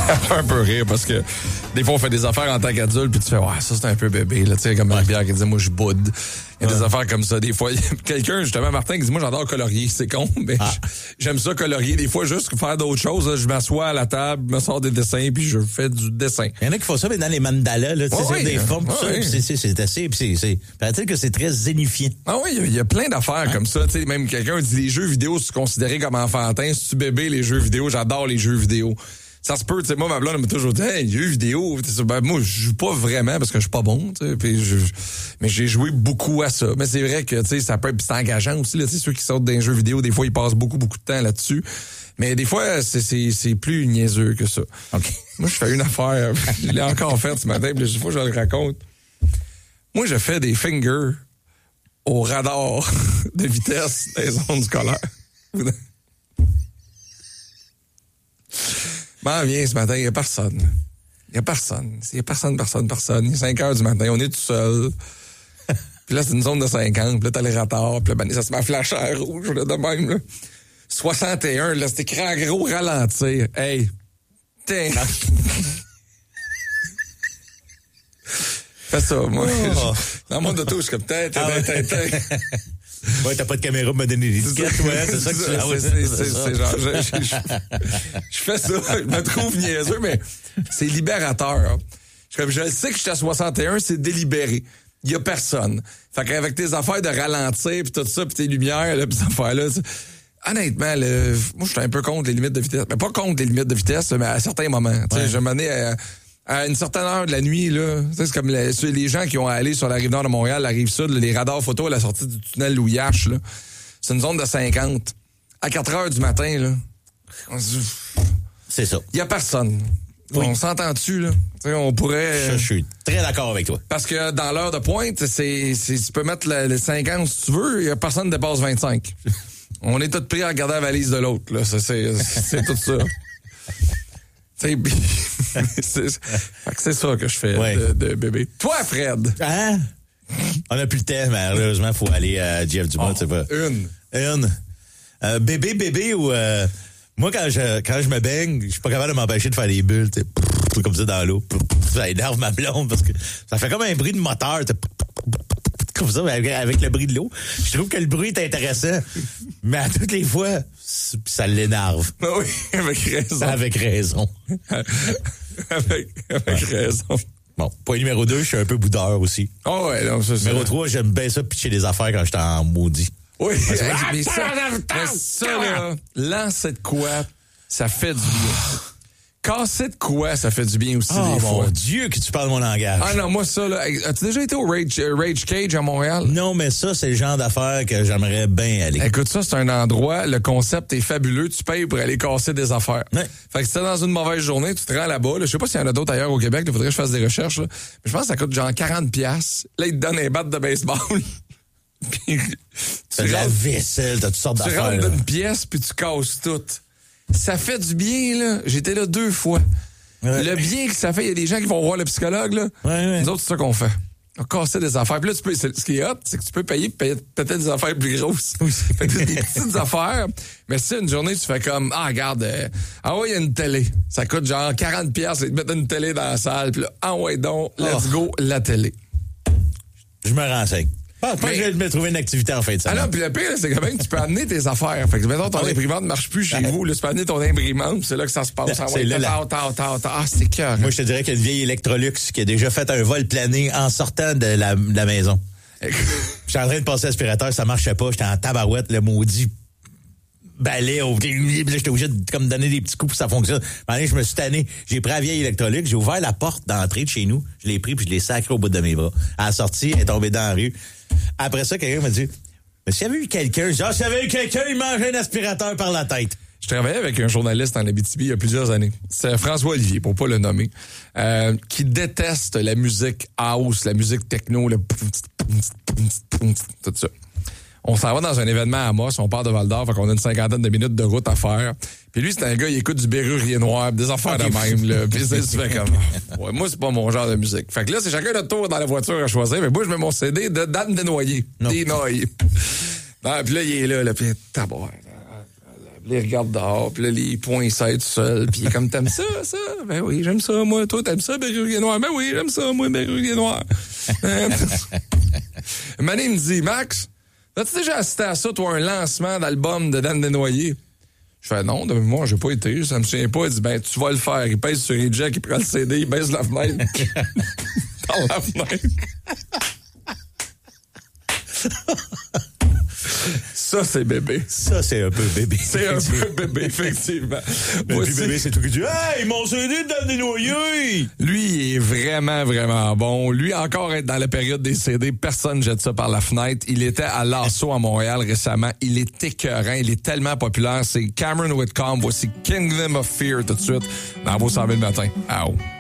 fait un peu rire parce que des fois, on fait des affaires en tant qu'adulte puis tu fais, ouais, ça, c'est un peu bébé, là. Tu sais, comme Marie-Pierre qui disait, moi, je boude. Il y a des affaires comme ça. Des fois, il y a quelqu'un, justement, Martin, qui dit, moi, j'adore colorier. C'est con, mais j'aime ça colorier. Des fois, juste faire d'autres choses. Là, je m'assois à la table, je me sors des dessins puis je fais du dessin. Il y en a qui font ça, mais dans les mandalas, là, tu sais, c'est des formes, tout ça. Puis c'est assez, puis paraît-il que c'est très zénifiant. Ah oui, il y a plein d'affaires comme ça. Tu sais, même quelqu'un dit, les jeux vidéo, c'est considéré comme enfantin. Si tu bébé, les jeux vidéo, j'adore les jeux vidéo. Ça se peut, tu sais, moi, ma blonde, elle m'a toujours dit, hey, jeux vidéo, ben, moi, je joue pas vraiment parce que je suis pas bon, tu sais, mais j'ai joué beaucoup à ça. Mais c'est vrai que, tu sais, ça peut être, c'est engageant aussi, là, tu sais, ceux qui sortent d'un jeu vidéo, des fois, ils passent beaucoup de temps là-dessus. Mais des fois, c'est plus niaiseux que ça. Okay. Moi, je fais une affaire, je l'ai encore faite ce matin, puis des fois, je le raconte. Moi, je fais des fingers au radar de vitesse des zones scolaires. M'en viens ce matin, il n'y a personne. Il n'y a personne. Il y a personne. Il est 5 heures du matin, on est tout seul. Puis là, c'est une zone de 50, puis là, t'as les retards, puis là, ça se met à flasher à rouge, là, de même, là. 61, là, c'était écrit en gros ralentir. Hey! Tiens! Fais ça, moi. Oh. Dans mon auto, je suis comme Ouais, t'as pas de caméra pour me donner des étiquettes, ouais, c'est ça que c'est genre, je fais ça, je me trouve niaiseux, mais c'est libérateur. Je sais que je suis à 61, c'est délibéré. Il y a personne. Fait qu'avec tes affaires de ralentir pis tout ça, pis tes lumières, là, pis ces affaires-là, honnêtement, moi, je suis un peu contre les limites de vitesse. Mais pas contre les limites de vitesse, mais à certains moments. Tu sais, je m'en ai à une certaine heure de la nuit, là. C'est comme les gens qui ont allé sur la rive nord de Montréal, la rive sud, les radars photo à la sortie du tunnel Louis-H, là. C'est une zone de 50. À 4 heures du matin, là. C'est ça. Il y a personne. Oui. On s'entend-tu, là? T'sais, on pourrait... Je suis très d'accord avec toi. Parce que dans l'heure de pointe, tu peux mettre les 50 si tu veux, il y a personne qui dépasse 25. On est tous pris à regarder la valise de l'autre, là. C'est tout ça. C'est ça que je fais de bébé. Toi, Fred. Hein? On n'a plus le temps, malheureusement, il faut aller à Jeff Dumont, tu sais pas. Une. Bébé ou... Moi, quand je me baigne, je suis pas capable de m'empêcher de faire des bulles, tu sais, comme ça dans l'eau. Ça énerve ma blonde parce que ça fait comme un bruit de moteur, comme ça, avec le bruit de l'eau. Je trouve que le bruit est intéressant, mais à toutes les fois, ça l'énerve. Oui, avec raison. Avec raison. avec raison. Bon, point numéro 2, je suis un peu boudeur aussi. Oh ouais, non, c'est ça. Numéro 3, j'aime bien ça pitcher des affaires quand j'étais en maudit. Oui, mais ça, là, lancer de quoi, ça fait du bien. Casser de quoi, ça fait du bien aussi des fois. Oh mon Dieu que tu parles mon langage. Ah non, moi ça, là, as-tu déjà été au Rage Cage à Montréal? Non, mais ça, c'est le genre d'affaires que j'aimerais bien aller. Écoute, ça, c'est un endroit, le concept est fabuleux, tu payes pour aller casser des affaires. Ouais. Fait que si t'es dans une mauvaise journée, tu te rends là-bas, là, je sais pas s'il y en a d'autres ailleurs au Québec, il faudrait que je fasse des recherches, là. Mais je pense que ça coûte genre 40$. Là, ils te donnent un bat de baseball. Puis, tu de la vaisselle, t'as toutes sortes d'affaires. Tu rentres dans une pièce, puis tu casses tout. Ça fait du bien, là. J'étais là 2 fois. Ouais. Le bien que ça fait, il y a des gens qui vont voir le psychologue, là. Ouais. Nous autres, c'est ça qu'on fait. On casse des affaires. Puis là, ce qui est hot, c'est que tu peux payer peut-être des affaires plus grosses. Fait que des petites affaires. Mais si une journée, tu fais comme, regarde, il y a une télé. Ça coûte genre 40$. Ils te mettent une télé dans la salle. Puis là, donc, let's go, la télé. Je me renseigne. Pas que je vais me trouver une activité en fin de semaine. Ah non, puis le pire, c'est quand même que tu peux amener tes affaires. Fait que, mettons, ton imprimante ne marche plus chez vous. Là, tu peux amener ton imprimante, c'est là que ça se passe. C'est là. C'est cœur. Moi, je te dirais qu'il y a une vieille Electrolux qui a déjà fait un vol plané en sortant de la maison. J'étais en train de passer l'aspirateur, ça marchait pas. J'étais en tabarouette, le maudit balai. J'étais obligé de comme donner des petits coups pour que ça fonctionne. Je me suis tanné. J'ai pris la vieille Electrolux, j'ai ouvert la porte d'entrée de chez nous. Je l'ai pris puis je l'ai sacré au bout de mes bras. À la sortie, elle est tombée dans la rue. Après ça, quelqu'un m'a dit, mais s'il y avait eu quelqu'un, s'il y avait eu quelqu'un, il mangeait un aspirateur par la tête. Je travaillais avec un journaliste en Abitibi il y a plusieurs années. C'est François Olivier, pour pas le nommer, qui déteste la musique house, la musique techno, le tout ça. On s'en va dans un événement à Amos, on part de Val-d'Or, fait qu'on a une 50aine de minutes de route à faire. Puis lui, c'est un gars, il écoute du Bérurier Noir, des affaires de même, là. Puis ça, tu fais comme, ouais, moi, c'est pas mon genre de musique. Fait que là, c'est chacun notre tour dans la voiture à choisir, mais moi, je mets mon CD de Dan Desnoyers. Desnoyers. Puis là, il est là, puis tabac. Puis là, il regarde dehors, puis là, les poings, il s'aide tout seul. Puis il est comme, t'aimes ça? Ben oui, j'aime ça, moi. Toi, t'aimes ça, Berruguer Noir? Ben oui, j'aime ça, moi, Berruguer Noir. Mané, il me dit, Max, as-tu déjà assisté à ça, toi, un lancement d'album de Dan Desnoyers? Je fais non, de moi, j'ai pas été, ça me souvient pas. Il dit, ben, tu vas le faire. Il pèse sur eject, il prend le CD, il baisse la fenêtre. Dans la fenêtre. Ça, c'est bébé. Ça, c'est un peu bébé. C'est un peu bébé, effectivement. Puis bébé, c'est tout qui dit, hey, mon CD de Dan Desnoyers! Lui, il est vraiment, vraiment bon. Lui, encore être dans la période des CD, personne jette ça par la fenêtre. Il était à l'Assaut à Montréal récemment. Il est écœurant. Il est tellement populaire. C'est Cameron Whitcomb. Voici Kingdom of Fear tout de suite dans vos 100 000 matin. Ow.